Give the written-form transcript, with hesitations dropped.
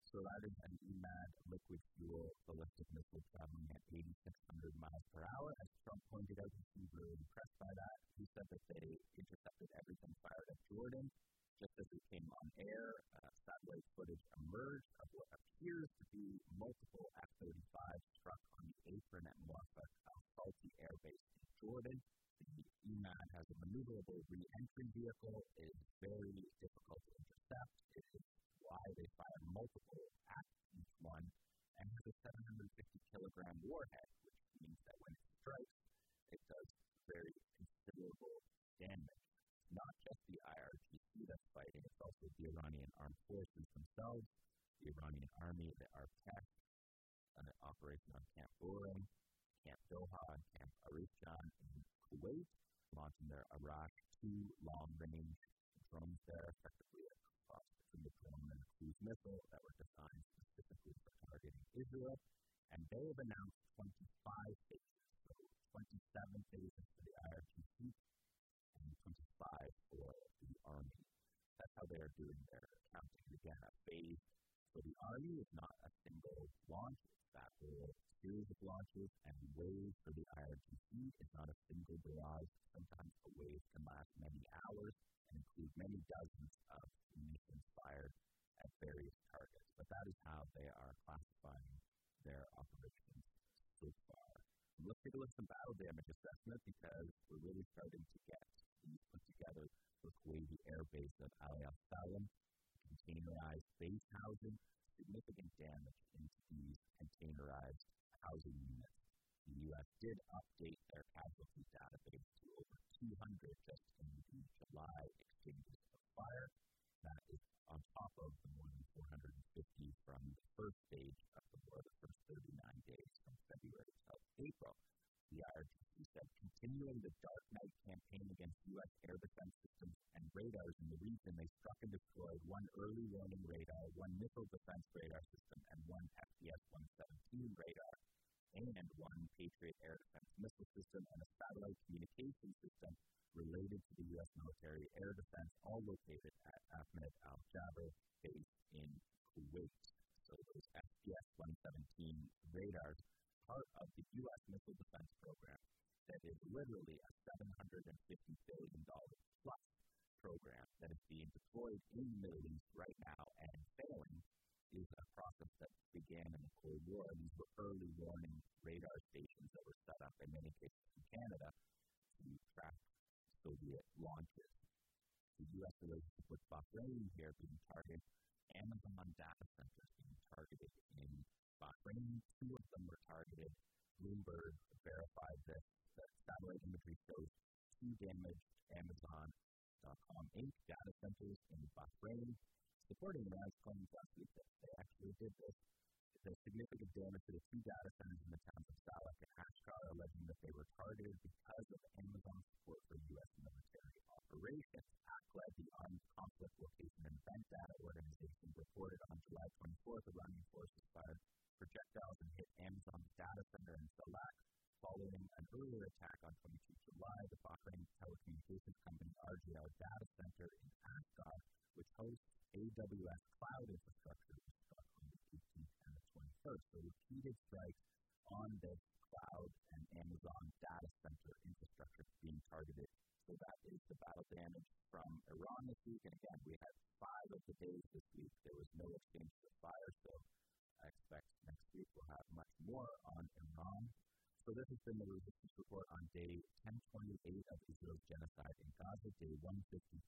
So that is an EMAD liquid fuel ballistic missile traveling at 8,600 miles per hour. As Trump pointed out, he seemed really impressed by that. He said that they intercepted everything fired at Jordan. Just as it came on air, satellite footage emerged of what appears to be multiple F-35s struck on the apron at Muaffaq al-Salti Air Base in Jordan. The EMAD has a maneuverable re-entry vehicle. It is very difficult to intercept. It is why they fire multiple at each one, and has a 750-kilogram warhead, which means that when it strikes, it does very considerable damage. It's not just the IRGC that's fighting, it's also the Iranian armed forces themselves, the Iranian army, the RPF, an operation on Camp Boring, Camp Doha, and Camp Arifjan in Kuwait, launching their Arak-2 long-range drones there, effectively a cross between the drone and the cruise missile that were designed specifically for targeting Israel. And they have announced 25 phases, so 27 phases for the IRGC and 25 for the Army. That's how they are doing their counting. Again, a phase for the Army is not a single launch, it's that whole series of launches, and waves for the IRGC is not a single barrage. Sometimes a wave can last many hours and include many dozens of munitions fired at various targets. But that is how they are classifying their operations so far. And let's take a look at some battle damage assessment, because we're really starting to get these put together for Kuwaiti Air Base of Ali al-Salam, containerized base housing, significant damage into these containerized housing units. The U.S. did update their casualty database to over 200 just in the July exchanges of fire. That is on top of the more than 450 from the first stage of the war, the first 39 days from February till April. The IRGC said continuing the Dark Knight campaign against U.S. air defense systems and radars in the region, they struck and destroyed one early warning radar, one missile defense radar system, and one FPS-117 radar, and one Patriot air defense missile system, and a satellite communication system related to the U.S. military air defense, all located at Ahmed al-Jaber base in Kuwait. So those FPS-117 radars, part of the U.S. missile defense program that is literally a $750 billion plus program that is being deployed in the Middle East right now and failing, is a process that began in the Cold War. And these were early warning radar stations that were set up in many cases in Canada to track Soviet launches. The U.S. relationship with Bahrain here being targeted, Amazon data centers being targeted in Bahrain. Two of them were targeted. Bloomberg verified this. The satellite imagery shows two damaged Amazon.com Inc. data centers in Bahrain, supporting Iran's claims last week that they actually did this. There's significant damage to the two data centers in the towns of Salak and Ashkar, alleging that they were targeted because of Amazon's support for U.S. military operations. ACLED, the Armed Conflict Location and Event Data Organization, reported on July 24th Iranian forces fired projectiles and hit Amazon's data center in Salak. Following an earlier attack on 22 July, the Bahrain telecommunications company RGL Data Center in Ashkar, which hosts AWS cloud infrastructure, was struck on the 18th and the 21st. So repeated strikes on this cloud and Amazon data center infrastructure being targeted. So that is the battle damage from Iran this week. And again, we had 5 of the days this week. There was no exchange of fire, so I expect next week we'll have much more on Iran. So this has been the Resistance Report on day 1028 of Israel's genocide in Gaza, day 152